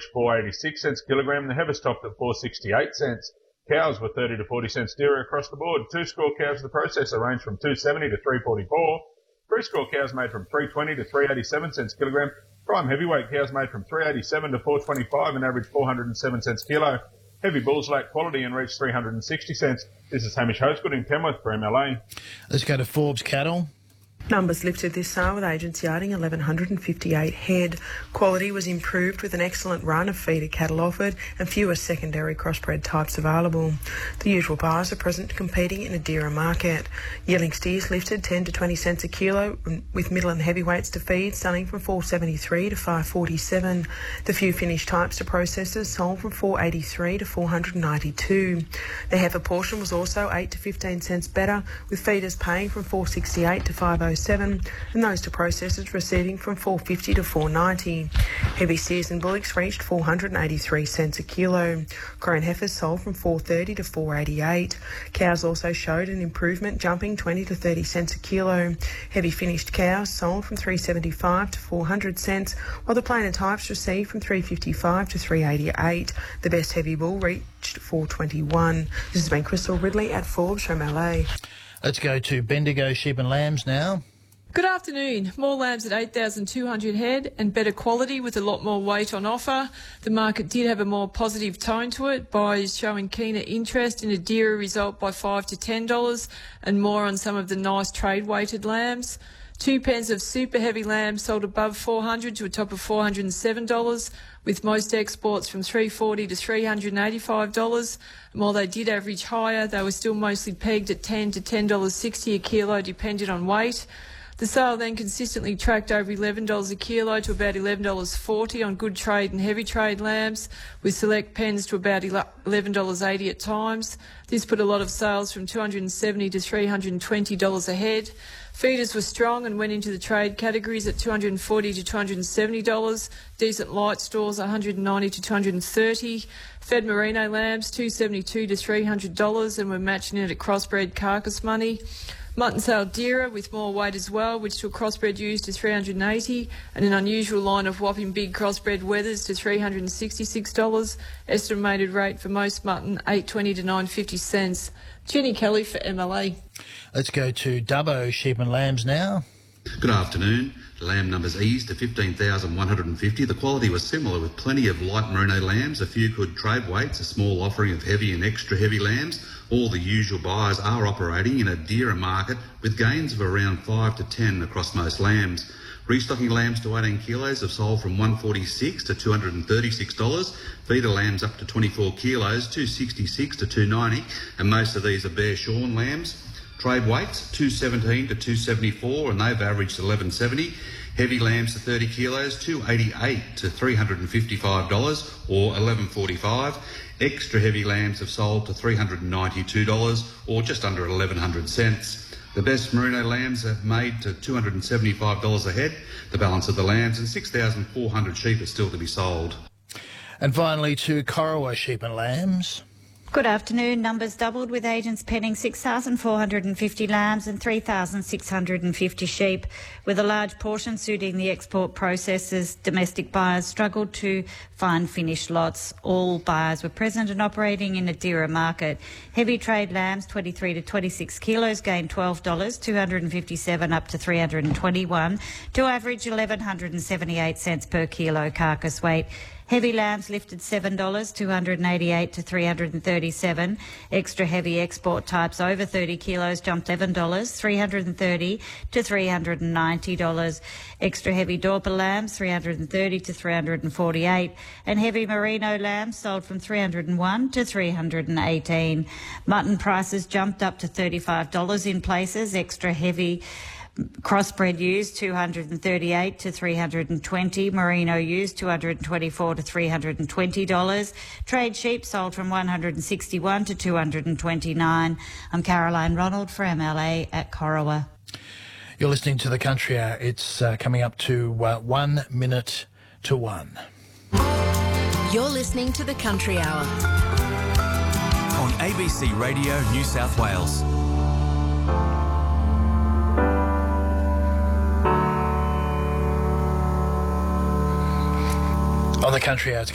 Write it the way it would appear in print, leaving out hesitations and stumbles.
averaged 4.86 cents a kilogram. The heifers topped at 4.68 cents. Cows were 30 to 40 cents dearer across the board. Two-score cows of the processor ranged from 2.70 to 3.44. Three-score cows made from 3.20 to 3.87 cents a kilogram. Prime heavyweight cows made from 3.87 to 4.25 and averaged 407 cents a kilo. Heavy bulls lacked quality and reached 360 cents. This is Hamish Hosgood in Penrith for MLA. Let's go to Forbes Cattle. Numbers lifted this sale with agents yarding 1,158 head. Quality was improved with an excellent run of feeder cattle offered and fewer secondary crossbred types available. The usual buyers are present competing in a dearer market. Yearling steers lifted 10 to 20 cents a kilo with middle and heavyweights to feed selling from 4.73 to 5.47. The few finished types to processors sold from 4.83 to 492. The heifer portion was also 8 to 15 cents better with feeders paying from 4.68 to 5.07 and those to processors receiving from 4.50 to 4.90. Heavy steers and bullocks reached 483 cents a kilo. Crone heifers sold from 4.30 to 4.88. Cows also showed an improvement, jumping 20 to 30 cents a kilo. Heavy finished cows sold from 3.75 to 400 cents, while the plainer types received from 3.55 to 3.88. The best heavy bull reached 4.21. This has been Crystal Ridley at Forbes from LA. Let's go to Bendigo Sheep and Lambs now. Good afternoon. More lambs at 8,200 head and better quality with a lot more weight on offer. The market did have a more positive tone to it. Buyers showing keener interest in a dearer result by $5 to $10 and more on some of the nice trade-weighted lambs. 2 pens of super heavy lambs sold above $400 to a top of $407, with most exports from $340 to $385. And while they did average higher, they were still mostly pegged at $10 to $10.60 a kilo, depending on weight. The sale then consistently tracked over $11 a kilo to about $11.40 on good trade and heavy trade lambs, with select pens to about $11.80 at times. This put a lot of sales from $270 to $320 a head. Feeders were strong and went into the trade categories at $240 to $270. Decent light stores $190 to $230. Fed merino lambs $272 to $300 and were matching it at crossbred carcass money. Mutton sale dearer with more weight as well, which took crossbred ewes to $380 and an unusual line of whopping big crossbred wethers to $366. Estimated rate for most mutton $8.20 to $9.50 cents. Jenny Kelly for MLA. Let's go to Dubbo Sheep and Lambs now. Good afternoon. Lamb numbers eased to 15,150. The quality was similar with plenty of light merino lambs, a few good trade weights, a small offering of heavy and extra heavy lambs. All the usual buyers are operating in a dearer market with gains of around 5 to 10 across most lambs. Restocking lambs to 18 kilos have sold from $146 to $236. Feeder lambs up to 24 kilos, $266 to $290, and most of these are bare shorn lambs. Trade weights, 217 to 274, and they've averaged 1170. Heavy lambs to 30 kilos, 288 to $355 or 1145. Extra heavy lambs have sold to $392 or just under 1100 cents. The best merino lambs have made to $275 a head. The balance of the lambs and 6,400 sheep are still to be sold. And finally to Corowa Sheep and Lambs. Good afternoon. Numbers doubled with agents penning 6,450 lambs and 3,650 sheep. With a large portion suiting the export processors, domestic buyers struggled to find finished lots. All buyers were present and operating in a dearer market. Heavy trade lambs, 23 to 26 kilos, gained $12, $257 up to $321, to average $1,178 per kilo carcass weight. Heavy lambs lifted $7, $288 to $337. Extra heavy export types over 30 kilos jumped $11, $330 to $390. Extra heavy Dorper lambs $330 to $348, and heavy merino lambs sold from $301 to $318. Mutton prices jumped up to $35 in places. Extra heavy crossbred ewes $238 to $320, merino ewes $224 to $320. Trade sheep sold from $161 to $229. I'm Caroline Ronald for MLA at Corowa. You're listening to The Country Hour. It's coming up to 1 minute to 1. You're listening to The Country Hour on ABC Radio New South Wales. On The Country Hour, it's